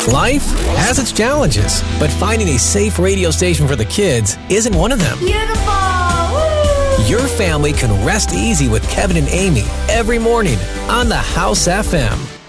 Life has its challenges, but finding a safe radio station for the kids isn't one of them. Beautiful! Woo! Your family can rest easy with Kevin and Amy every morning on the House FM.